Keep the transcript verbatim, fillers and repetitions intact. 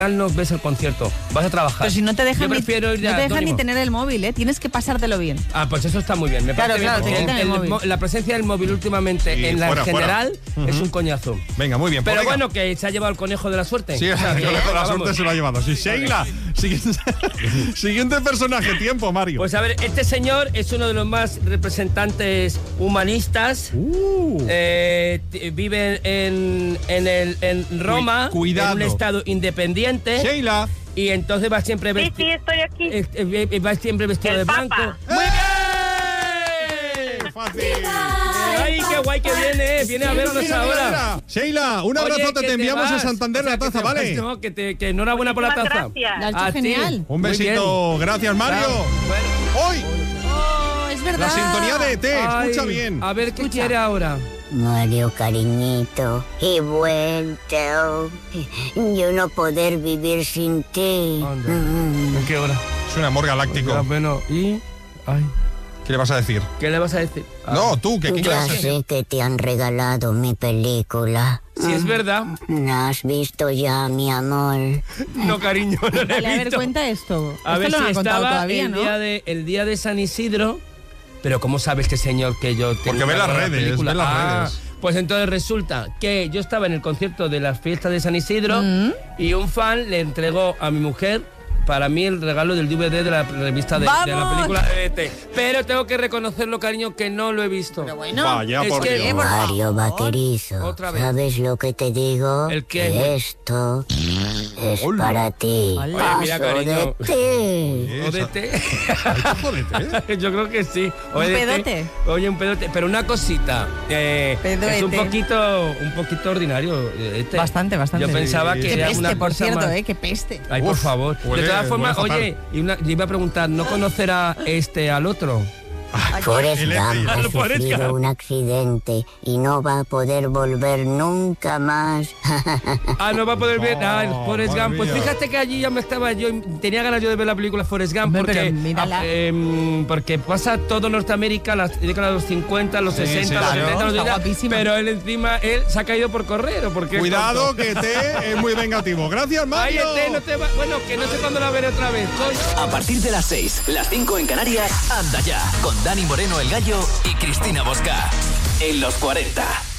no ves el concierto, vas a trabajar. Pero si no te dejan, Yo ni, prefiero ir no a te dejan Antónimo. ni tener el móvil, ¿eh? Tienes que pasártelo bien. Ah, pues eso está muy bien. Me Claro, parece claro, bien, te quitan porque el el- móvil. el- la presencia del móvil últimamente Sí, en la fuera, general fuera. es Ujú. un coñazo. Venga, muy bien. Pues Pero venga. bueno, que se ha llevado el conejo de la suerte. Sí, o sea, el conejo de la suerte se lo ha llevado. Sí, Sheila. Siguiente, siguiente personaje. Tiempo, Mario. Pues a ver, este señor es uno de los más representantes humanistas. Uh. Eh, t- vive en, en, el, en Roma, Cu- cuidado. en un estado independiente. Sheila. Y entonces va siempre Sí, vestido. sí, estoy aquí. Va siempre vestido El de Papa. blanco. ¡Muy bien! ¡Fácil! ¡Ay, qué guay que viene! Viene a vernos Mira, mira, ahora. mira. Sheila, un Oye, abrazote. que Te enviamos vas. a Santander O sea, la que taza, te vas, ¿vale? no, que, te, que enhorabuena por la Muchísimas taza. gracias. Lo has hecho A ti. genial. Un Muy besito. bien. Gracias, Mario. Chao. Bueno. Hoy, Oh, es verdad. la sintonía de E T. Escucha Ay, bien. A ver qué Escucha. quiere ahora. Mario, cariñito, he vuelto. Yo no poder vivir sin ti. Anda. Mm. ¿En qué hora? Es un amor galáctico. Bueno, y... Ay, ¿Qué le vas a decir? ¿qué le vas a decir? Ah, No, tú, ¿qué qué Ya quieres hacer? sé que te han regalado mi película. Si es verdad. ¿La has visto ya, mi amor? No, cariño, no le he Vale, a ver, visto. cuenta esto. A esto ver lo si han contado estaba todavía, el, ¿no? día de, el día de San Isidro. Pero ¿cómo sabe este señor que yo tengo Porque ve las la redes, película? ve las Ah, redes. Pues entonces resulta que yo estaba en el concierto de las fiestas de San Isidro Mm. y un fan le entregó a mi mujer para mí el regalo del D V D de la revista de, de la ¡Vamos! película de E T. Pero tengo que reconocerlo, cariño, que no lo he visto. Pero bueno. Vaya, es por que- Dios. Mario vaquerizo, Otra vez. ¿sabes lo que te digo? ¿El qué? Que esto es Hola. para ti. Hola. Oye, mira, Paso cariño. de ti. ¿O de té? ¿Ha hecho jodete? Yo creo que sí. O ¿Un de té. pedote? Oye, un pedote. Pero una cosita. eh, Pedoete. es un poquito, un poquito ordinario. eh, Este. Bastante, bastante. Yo pensaba Sí. que Qué era peste, una por cosa cierto, más- ¿eh? Qué peste. Ay, por Uf, favor. huele- de todas formas, huele fatal. oye, y una, yo iba a preguntar, ¿no conocerá este al otro? Forrest el Gump ha Eti. Forrest sufrido Gump. un accidente y no va a poder volver nunca más. Ah, no va a poder ver. Ah, el Oh, Forrest madre Gump. Pues mía. fíjate que allí ya me estaba. Yo tenía ganas yo de ver la película Forrest Gump Hombre, porque. pero mírala. ah, em, porque pasa todo Norteamérica, las décadas de los cincuenta, los Sí, sesenta, sí, los claro. setenta, los Está ochenta. guapísima. Pero él encima, él se ha caído por correr. ¿O por qué? Cuidado, tonto? que T es muy vengativo. Gracias, Ay, Mario. este no te va. Bueno, que no sé cuándo la veré otra vez. coño. A partir de las seis, las cinco en Canarias, Anda Ya, con Dani Moreno el Gallo y Cristina Bosca. En los cuarenta.